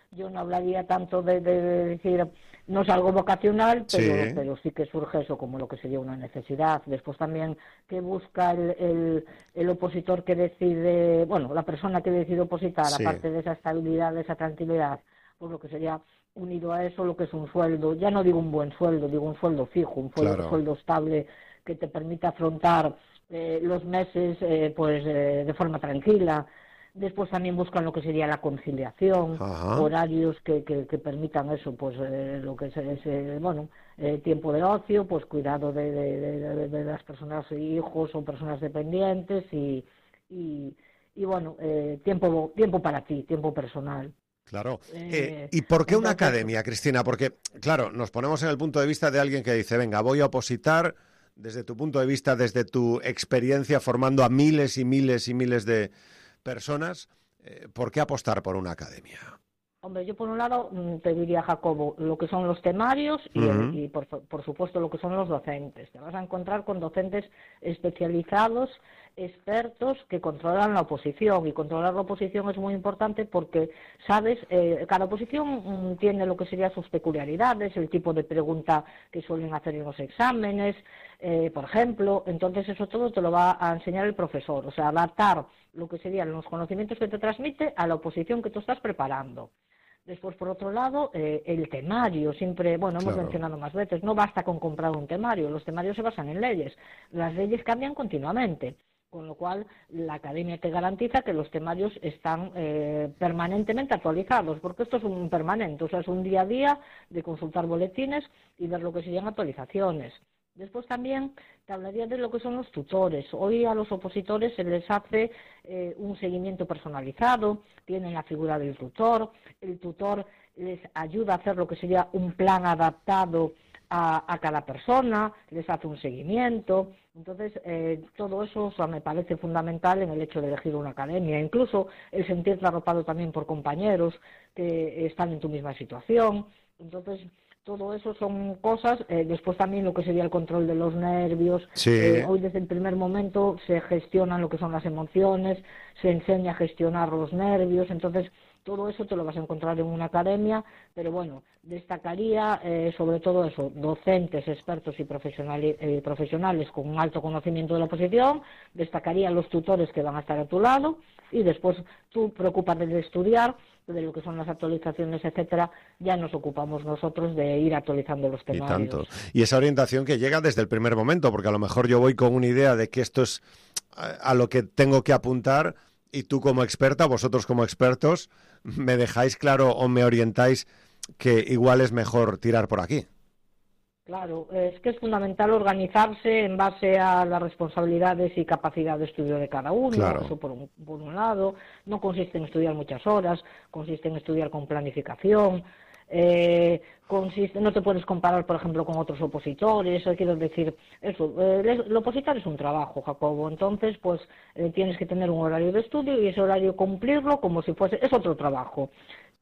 yo no hablaría tanto de, de, de decir, no es algo vocacional, pero Sí. pero sí que surge eso como lo que sería una necesidad. Después también que busca el, el, el opositor que decide, bueno, la persona que decide opositar, Sí. aparte de esa estabilidad, de esa tranquilidad, pues lo que sería unido a eso lo que es un sueldo, ya no digo un buen sueldo, digo un sueldo fijo, un sueldo, Claro. sueldo estable que te permita afrontar eh, los meses eh, pues eh, de forma tranquila. Después también buscan lo que sería la conciliación, Ajá. horarios que, que, que permitan eso, pues eh, lo que es ese, bueno, eh, tiempo de ocio, pues cuidado de, de, de, de- de las personas, hijos o personas dependientes y, y, y bueno, eh, tiempo, tiempo para ti, tiempo personal. Claro. Eh, Eh, ¿Y por qué una entonces- academia, Cristina? Porque, claro, nos ponemos en el punto de vista de alguien que dice, venga, voy a opositar, desde tu punto de vista, desde tu experiencia formando a miles y miles y miles de personas, eh, ¿por qué apostar por una academia? Hombre, yo por un lado mm, te diría, Jacobo, lo que son los temarios y, el- Ujú. y por, por supuesto lo que son los docentes. Te vas a encontrar con docentes especializados, expertos que controlan la oposición, y controlar la oposición es muy importante porque, sabes, eh, cada oposición mm, tiene lo que serían sus peculiaridades, el tipo de pregunta que suelen hacer en los exámenes, eh, por ejemplo, entonces eso todo te lo va a enseñar el profesor, o sea, adaptar lo que serían los conocimientos que te transmite a la oposición que tú estás preparando. Después, por otro lado, eh, el temario, siempre, bueno, hemos Claro. mencionado más veces, no basta con comprar un temario, los temarios se basan en leyes, las leyes cambian continuamente, con lo cual la academia te garantiza que los temarios están eh, permanentemente actualizados, porque esto es un permanente, o sea, es un día a día de consultar boletines y ver lo que serían actualizaciones. Después también te hablaría de lo que son los tutores. Hoy a los opositores se les hace eh, un seguimiento personalizado, tienen la figura del tutor, el tutor les ayuda a hacer lo que sería un plan adaptado a, a cada persona, les hace un seguimiento. Entonces, eh, todo eso, o sea, me parece fundamental en el hecho de elegir una academia. Incluso el sentirte arropado también por compañeros que están en tu misma situación. Entonces, todo eso son cosas. Eh, después también lo que sería el control de los nervios. Sí. Eh, hoy desde el primer momento se gestionan lo que son las emociones, se enseña a gestionar los nervios. Entonces, todo eso te lo vas a encontrar en una academia, pero bueno, destacaría eh, sobre todo eso, docentes, expertos y profesionali- eh, profesionales con un alto conocimiento de la oposición, destacaría los tutores que van a estar a tu lado, y después tú preocúpate de estudiar, de lo que son las actualizaciones, etcétera, ya nos ocupamos nosotros de ir actualizando los Y temarios. tanto. Y esa orientación que llega desde el primer momento, porque a lo mejor yo voy con una idea de que esto es a, a lo que tengo que apuntar, y tú como experta, vosotros como expertos, me dejáis claro o me orientáis que igual es mejor tirar por aquí. Claro, es que es fundamental organizarse en base a las responsabilidades y capacidad de estudio de cada uno, Claro. eso por un, por un lado. No consiste en estudiar muchas horas, consiste en estudiar con planificación, eh, consiste, no te puedes comparar, por ejemplo, con otros opositores, eh, quiero decir, eso, eh, el, el opositar es un trabajo, Jacobo, entonces pues eh, tienes que tener un horario de estudio y ese horario cumplirlo como si fuese, es otro trabajo.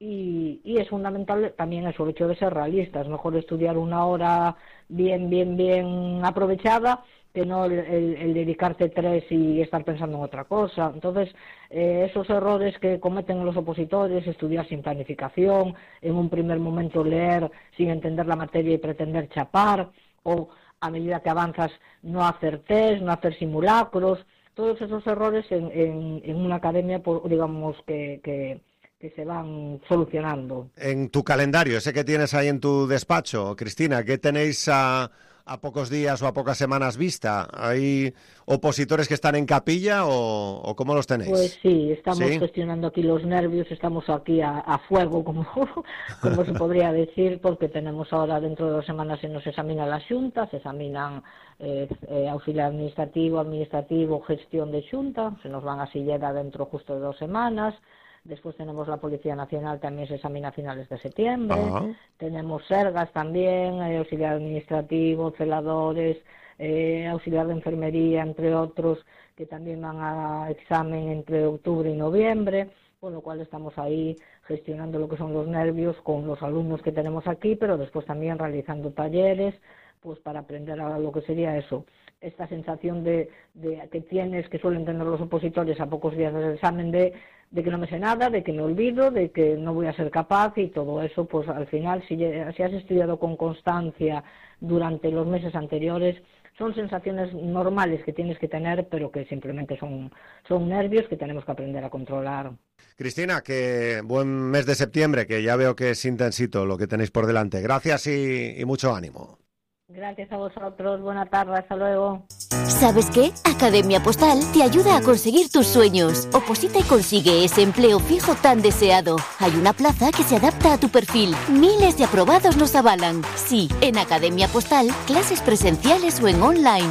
Y, y es fundamental también eso, el hecho de ser realistas, mejor estudiar una hora bien, bien, bien aprovechada que no el, el, el dedicarte tres y estar pensando en otra cosa. Entonces, eh, esos errores que cometen los opositores, estudiar sin planificación, en un primer momento leer sin entender la materia y pretender chapar, o a medida que avanzas no hacer test, no hacer simulacros, todos esos errores en, en, en una academia, pues, digamos que... que que se van solucionando. En tu calendario, ese que tienes ahí en tu despacho, Cristina, ¿qué tenéis a, a pocos días o a pocas semanas vista? ¿Hay opositores que están en capilla o, o cómo los tenéis? Pues sí, estamos ¿Sí? gestionando aquí los nervios, estamos aquí a, a fuego, como, como se podría decir, porque tenemos ahora dentro de dos semanas se nos examina la Xunta, se examinan eh, eh, auxiliar administrativo, administrativo, gestión de Xunta, se nos van a Silleda dentro justo de dos semanas. Después tenemos la Policía Nacional, también se examina a finales de septiembre. Ajá. Tenemos Sergas también, eh, auxiliar administrativo, celadores, eh, auxiliar de enfermería, entre otros, que también van a examen entre octubre y noviembre, con lo cual estamos ahí gestionando lo que son los nervios con los alumnos que tenemos aquí, pero después también realizando talleres pues para aprender a lo que sería eso, esta sensación de, de que tienes, que suelen tener los opositores a pocos días del examen, de, de que no me sé nada, de que me olvido, de que no voy a ser capaz, y todo eso, pues al final, si, si has estudiado con constancia durante los meses anteriores, son sensaciones normales que tienes que tener, pero que simplemente son, son nervios que tenemos que aprender a controlar. Cristina, que buen mes de septiembre, que ya veo que es intensito lo que tenéis por delante. Gracias y, y mucho ánimo. Gracias a vosotros, buena tarde, hasta luego. ¿Sabes qué? Academia Postal te ayuda a conseguir tus sueños. Oposita y consigue ese empleo fijo tan deseado. Hay una plaza que se adapta a tu perfil. Miles de aprobados nos avalan. Sí, en Academia Postal, clases presenciales o en online.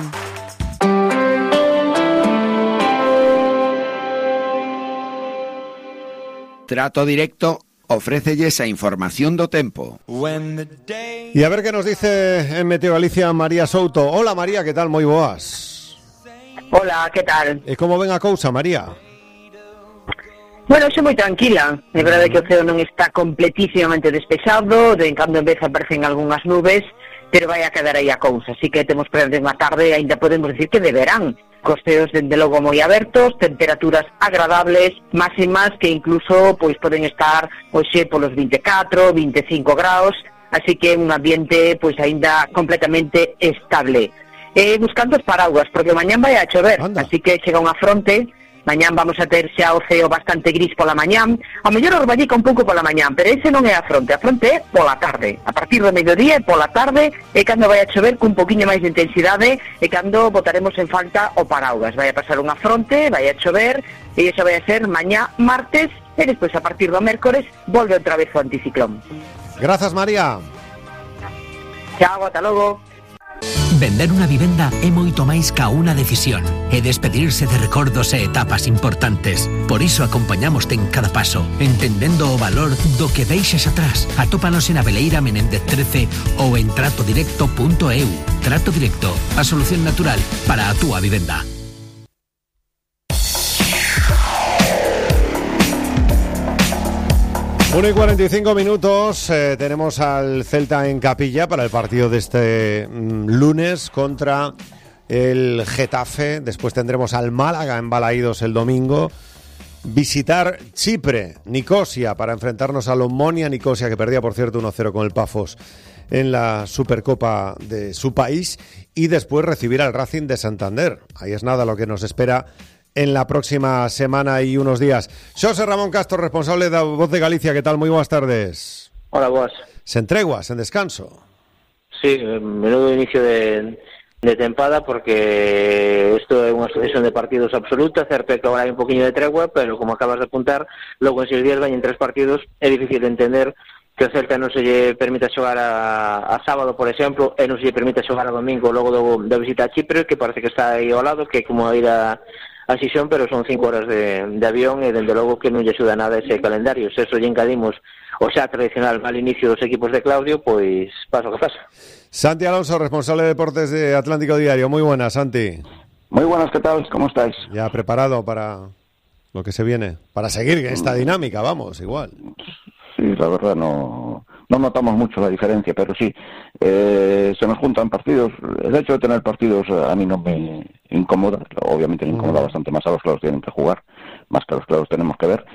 Trato Directo ofrécelle esa información do tempo. Y a ver qué nos dice en Meteo Galicia María Souto. Hola María, ¿qué tal? Moi boas. Hola, ¿qué tal? E como ven a cousa, María? Bueno, soy moi tranquila. É verdade que o ceo non está completísimamente despexado, de en cando en vez aparecen algunhas nubes, pero vai a quedar aí a cousa. Así que temos para unha tarde, ainda podemos decir que de verán. Costeos dende logo moi abertos, temperaturas agradables, máximas que incluso pois poden estar hoxe polos vinte e catro, vinte e cinco graus, así que un ambiente pois aínda completamente estable. Eh, buscando os paraguas, porque mañán vai a chover, Anda. Así que chega unha fronte. Mañán vamos a ter xa o ceo bastante gris pola mañán, ao mellor orballica un pouco pola mañán, pero ese non é a fronte, a fronte é pola tarde, a partir do mediodía e pola tarde é cando vai a chover cun poquinho máis de intensidade e cando botaremos en falta o paraugas. Vai a pasar unha fronte, vai a chover e iso vai a ser mañá martes e despois a partir do mércores volve outra vez o anticiclón. Grazas, María. Chao, ata logo. Vender unha vivenda é moito máis ca unha decisión e despedirse de recordos e etapas importantes. Por iso acompañamoste en cada paso, entendendo o valor do que deixes atrás. Atópanos en Abeleira Menéndez trece ou en trato directo punto e u. Trato Directo, a solución natural para a túa vivenda. una y cuarenta y cinco minutos, eh, tenemos al Celta en Capilla para el partido de este mm, lunes contra el Getafe. Después tendremos al Málaga en Balaídos el domingo. Visitar Chipre, Nicosia, para enfrentarnos al Omonia Nicosia, que perdía, por cierto, uno cero con el Pafos en la Supercopa de su país. Y después recibir al Racing de Santander. Ahí es nada lo que nos espera en la próxima semana y unos días. Xosé Ramón Castro, responsable de Voz de Galicia, ¿qué tal? Muy buenas tardes. Hola, boas. ¿Sen treguas, en descanso? Sí, menudo inicio de, de tempada, porque isto é unha sucesión de partidos absoluta, certo é que agora hai un poquinho de tregua, pero como acabas de apuntar, logo en seis días vayan tres partidos, é difícil de entender que o Celta non se lle permita xogar a, a sábado, por exemplo, e non se lle permita xogar a domingo logo do, da visita a Chipre, que parece que está aí ao lado, que é como ir a a Xixón, pero son cinco horas de, de avión e, dende logo, que non lle axuda nada ese calendario. Se eso lle engadimos o xa tradicional mal inicio dos equipos de Claudio, pois pasa o que pasa. Santi Alonso, responsable de deportes de Atlántico Diario. Muy buenas, Santi. Muy buenas, ¿qué tal? ¿Cómo estáis? Ya preparado para lo que se viene, para seguir esta dinámica, vamos, igual. Sí, la verdad no, no notamos mucho la diferencia, pero sí, eh, se nos juntan partidos. El hecho de tener partidos a mí no me incomoda, obviamente me incomoda bastante más a los que los tienen que jugar, más que a los que los tenemos que ver,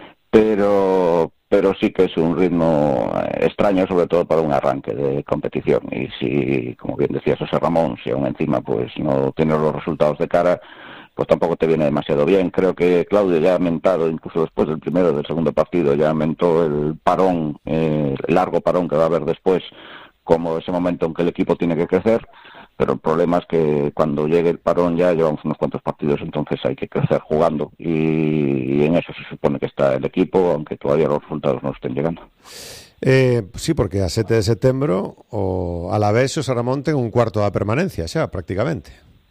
pero pero sí que es un ritmo extraño, sobre todo para un arranque de competición. Y si, como bien decía José Ramón, si aún encima pues no tienes los resultados de cara, pues tampoco te viene demasiado bien. Creo que Claudio ya ha mentado, incluso después del primero del segundo partido, ya mentó el parón, eh, el largo parón que va a haber después, como ese momento en que el equipo tiene que crecer, pero el problema es que cuando llegue el parón ya llevamos unos cuantos partidos, entonces hay que crecer jugando, y, y en eso se supone que está el equipo, aunque todavía los resultados no estén llegando. Eh, sí, porque a siete de setembro o a la vez Xosé Ramón ten un cuarto da permanencia xa, prácticamente.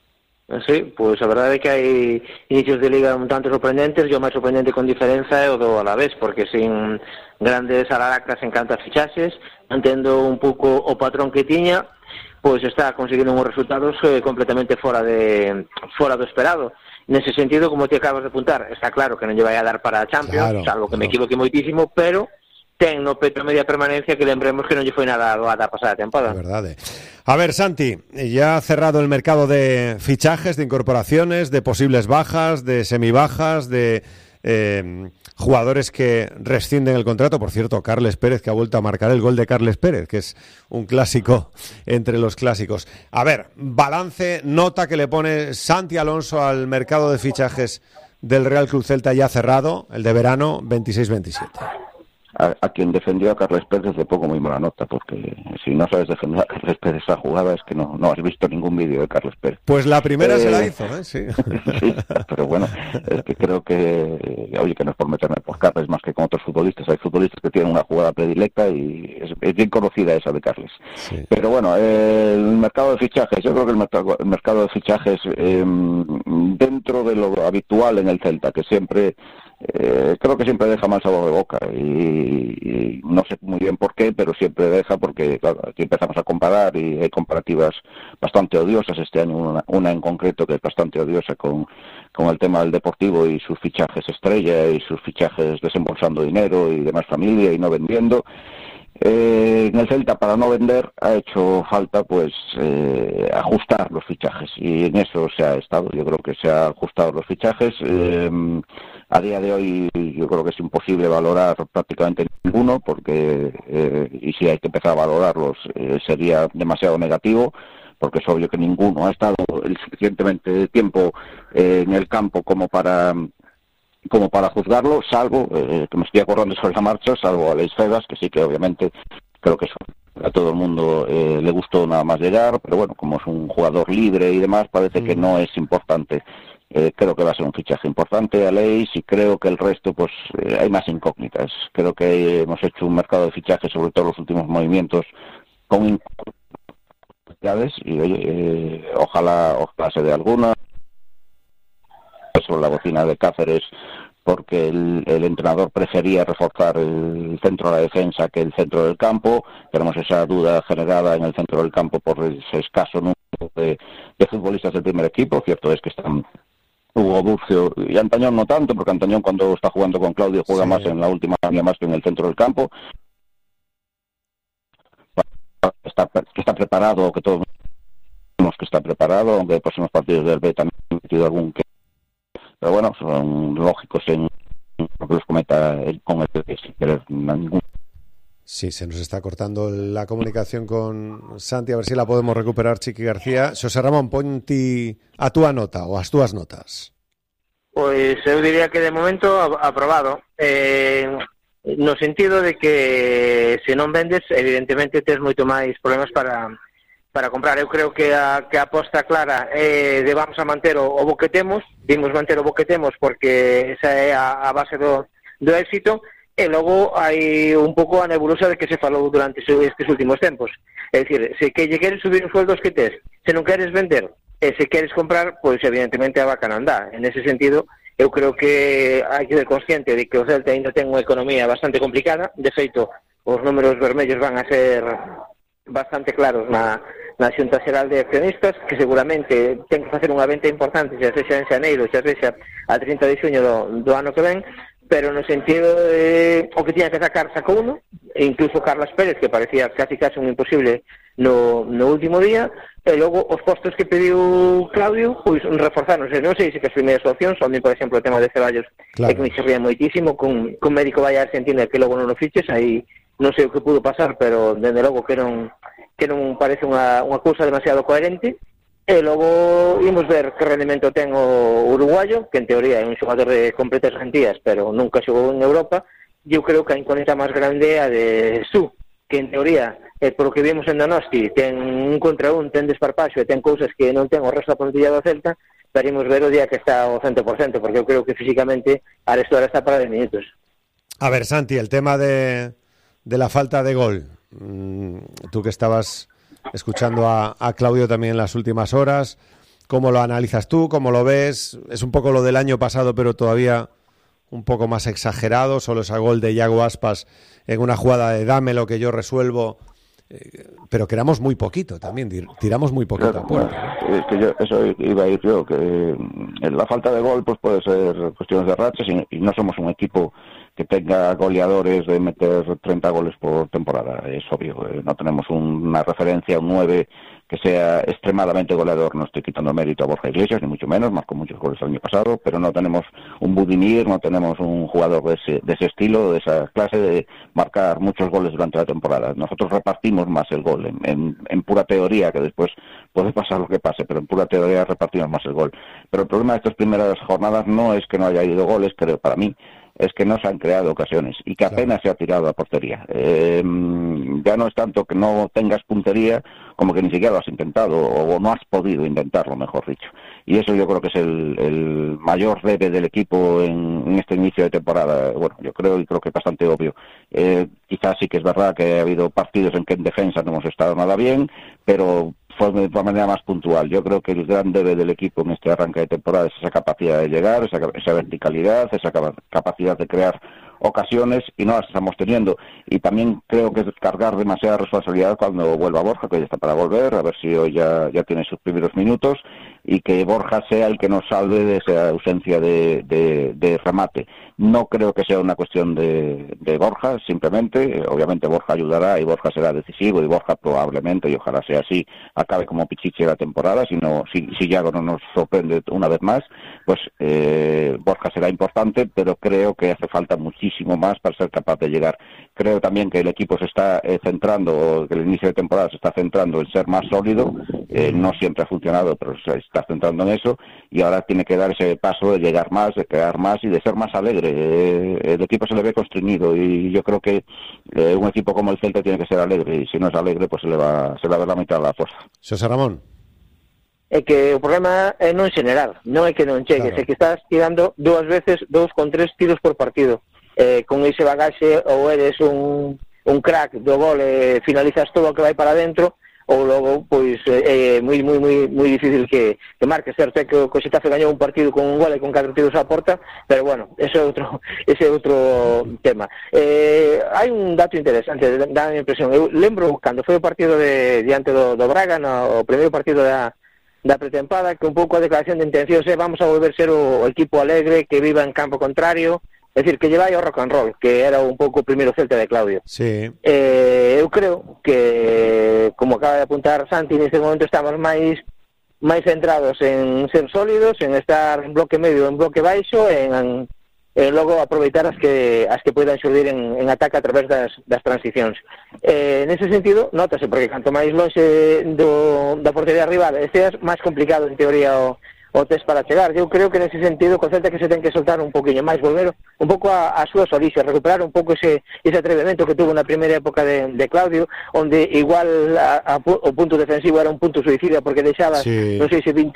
Sí, pois a verdade é que hai inicios de liga un tanto sorprendentes, e o máis sorprendente con diferenza é o do Alavés, porque sin grandes alaracas en canto a fichaxes, entendo un pouco o patrón que tiña, pois está conseguindo uns resultados eh, completamente fora de fora do esperado. Nese sentido, como te acabas de apuntar, está claro que non lle vai a dar para a Champions, claro, salvo que claro. me equivoque moitísimo, pero ten no peto media permanencia que lembremos que non lle foi nada doada a pasada temporada. Verdade. A ver, Santi, ya ha cerrado el mercado de fichajes, de incorporaciones, de posibles bajas, de semibajas, de eh, jugadores que rescinden el contrato. Por cierto, Carles Pérez, que ha vuelto a marcar el gol de Carles Pérez, que es un clásico entre los clásicos. A ver, balance, nota que le pone Santi Alonso al mercado de fichajes del Real Club Celta ya cerrado, el de verano veintiséis veintisiete. A, a quien defendió a Carles Pérez le pongo muy mala nota, porque si no sabes defender a Carles Pérez esa jugada es que no, no has visto ningún vídeo de Carles Pérez. Pues la primera eh, se la hizo, ¿eh? Sí. Sí, pero bueno, es que creo que, oye, que no es por meterme por Carles más que con otros futbolistas. Hay futbolistas que tienen una jugada predilecta y es, es bien conocida esa de Carles. Sí. Pero bueno, eh, el mercado de fichajes, yo creo que el mercado, el mercado de fichajes eh, dentro de lo habitual en el Celta, que siempre... Eh, creo que siempre deja mal sabor de boca y, y no sé muy bien por qué, pero siempre deja porque, claro, aquí empezamos a comparar y hay comparativas bastante odiosas este año, una, una en concreto que es bastante odiosa con, con el tema del Deportivo y sus fichajes estrella y sus fichajes desembolsando dinero y demás familia y no vendiendo. Eh, en el Celta, para no vender, ha hecho falta pues eh, ajustar los fichajes y en eso se ha estado. Yo creo que se ha ajustado los fichajes. Eh, a día de hoy yo creo que es imposible valorar prácticamente ninguno porque eh, y si hay que empezar a valorarlos eh, sería demasiado negativo, porque es obvio que ninguno ha estado el suficientemente tiempo eh, en el campo como para como para juzgarlo, salvo, eh, que me estoy acordando sobre la marcha, salvo Alex Febas, que sí que obviamente creo que eso a todo el mundo eh, le gustó nada más llegar, pero bueno, como es un jugador libre y demás, parece mm. que no es importante. Eh, creo que va a ser un fichaje importante a Leis y creo que el resto, pues eh, hay más incógnitas. Creo que hemos hecho un mercado de fichajes, sobre todo los últimos movimientos, con incógnitas y oye, eh, ojalá, ojalá se dé alguna. Sobre la bocina de Cáceres, porque el, el entrenador prefería reforzar el centro de la defensa que el centro del campo. Tenemos esa duda generada en el centro del campo por ese escaso número de, de futbolistas del primer equipo. Cierto es que están Hugo Burcio y Antañón no tanto, porque Antañón cuando está jugando con Claudio juega sí. más en la última línea más que en el centro del campo. Está, que está preparado, que todos sabemos que está preparado, aunque en próximos partidos del B también ha metido algún que... Pero bueno, son lógicos en lo que los cometa con el P S, sin querer ningún... Sí, se nos está cortando la comunicación con Santi, a ver si la podemos recuperar, Chiqui García. Xosé Ramón, ponti a túa nota ou as túas notas. Pois eu diría que de momento aprobado, eh, no sentido de que se non vendes, evidentemente tes moito máis problemas para para comprar. Eu creo que a, que a aposta clara é de vamos a manter o, o bo que temos, vimos manter o bo que temos porque esa é a, a base do, do éxito. E logo hai un pouco a nebulosa de que se falou durante estes últimos tempos. É dicir, se que lle queres subir os sueldos que tes, se non queres vender, e se queres comprar, pois evidentemente a vaca non dá. En ese sentido, eu creo que hai que ser consciente de que o Celta ainda ten unha economía bastante complicada. De feito, os números vermellos van a ser bastante claros na, na Xunta Xeral de Accionistas, que seguramente ten que facer unha venta importante, xa sexa en xaneiro, xa sexa a trinta de xuño do, do ano que ven, pero no sentido de o que tiña que sacar sacou uno, e incluso Carles Pérez, que parecía casi casi un imposible no, no último día, e logo os postos que pediu Claudio, pois reforzáronse. Non sei se que as primeiras opcións, onde, por exemplo, o tema de Ceballos, claro, é que me chirría moitísimo, con, con médico vai a Argentina que logo non o fiches, aí non sei o que pudo pasar, pero dende logo que non, que non parece unha, unha cousa demasiado coherente. E logo imos ver que rendimento ten o uruguayo, que en teoría é un xogador de completas garantías, pero nunca xogou en Europa. E eu creo que a incógnita máis grande é a de Su, que en teoría, eh, por o que vimos en Donosti, ten un contra un, ten desparpaxo e ten cousas que non ten o resto da plantilla do Celta, pero imos ver o día que está o cento por cento, porque eu creo que físicamente Arestora está para dez minutos. A ver, Santi, el tema de, de la falta de gol. Mm, tú que estabas escuchando a, a Claudio también en las últimas horas, ¿cómo lo analizas tú? ¿Cómo lo ves? Es un poco lo del año pasado, pero todavía un poco más exagerado. Solo ese gol de Iago Aspas en una jugada de dame lo que yo resuelvo, eh, pero que éramos muy poquito también, tiramos muy poquito a puerta, ¿no? Es que yo, eso iba a ir yo, que la falta de gol pues puede ser cuestiones de rachas y, y no somos un equipo que tenga goleadores de meter treinta goles por temporada, es obvio. Eh, no tenemos un, una referencia, un nueve que sea extremadamente goleador. No estoy quitando mérito a Borja Iglesias, ni mucho menos, marcó muchos goles el año pasado, pero no tenemos un Budimir, no tenemos un jugador de ese, de ese estilo, de esa clase, de marcar muchos goles durante la temporada. Nosotros repartimos más el gol, en, en, en pura teoría, que después puede pasar lo que pase, pero en pura teoría repartimos más el gol. Pero el problema de estas primeras jornadas no es que no haya ido goles, creo, para mí, es que no se han creado ocasiones y que apenas claro. se ha tirado a portería. Eh, ya no es tanto que no tengas puntería como que ni siquiera lo has intentado o no has podido intentarlo, mejor dicho. Y eso yo creo que es el, el mayor debe del equipo en, en este inicio de temporada. Bueno, yo creo y creo que es bastante obvio. Eh, quizás sí que es verdad que ha habido partidos en que en defensa no hemos estado nada bien, pero fue de manera más puntual. Yo creo que el gran debe del equipo en este arranque de temporada es esa capacidad de llegar, esa, esa verticalidad, esa capacidad de crear ocasiones, y no las estamos teniendo. Y también creo que es cargar demasiada responsabilidad cuando vuelva Borja, que ya está para volver, a ver si hoy ya, ya tiene sus primeros minutos, y que Borja sea el que nos salve de esa ausencia de, de, de remate. No creo que sea una cuestión de, de Borja, simplemente, obviamente Borja ayudará y Borja será decisivo y Borja probablemente, y ojalá sea así, acabe como Pichichi la temporada, si, no, si, si Yago no nos sorprende una vez más, pues eh, Borja será importante, pero creo que hace falta muchísimo más para ser capaz de llegar. Creo también que el equipo se está eh, centrando, o que el inicio de temporada se está centrando en ser más sólido, eh, no siempre ha funcionado, pero se está centrando en eso, y ahora tiene que dar ese paso de llegar más, de crear más y de ser más alegre. Eh, el equipo se le ve constreñido y yo creo que eh, un equipo como el Celta tiene que ser alegre, y si no es alegre pues se le va, se le va a ver la mitad de la fuerza. José Ramón. É que o problema é non xenerar, non é que non chegues, claro. É que estás tirando dúas veces, dous con tres tiros por partido. Eh, con ese bagaxe ou eres un, un crack do gol e finalizas todo o que vai para dentro, ou logo, pois, é moi, moi, moi, moi difícil que, que marque. Certo é que o Xetafe gañou un partido con un gol e con catro tiros á porta, pero bueno, ese é outro, ese é outro tema. Eh, hai un dato interesante, dá a impresión. Eu lembro cando foi o partido de diante do, do Braga, no, o primeiro partido da da pretempada, que un pouco a declaración de intencións é vamos a volver ser o, o equipo alegre que viva en campo contrario, é dicir, que lle vai ao rock and roll, que era un pouco o primeiro Celta de Claudio. Sí. Eh, eu creo que, como acaba de apuntar Santi, neste momento estamos máis máis centrados en ser sólidos, en estar en bloque medio, en bloque baixo, en, en logo aproveitar as que as que poidan xurdir en, en ataque a través das, das transicións. Eh, nese sentido, notase, porque canto máis lonxe do, da portería rival esteas, máis complicado en teoría o, o test para chegar. Eu creo que nese sentido o Celta que se ten que soltar un poquinho máis, volver un pouco a, a súas orixes, recuperar un pouco ese, ese atrevemento que tuvo na primeira época de, de Claudio, onde igual a, a, o punto defensivo era un punto suicida porque deixaba, sí. non sei se vinte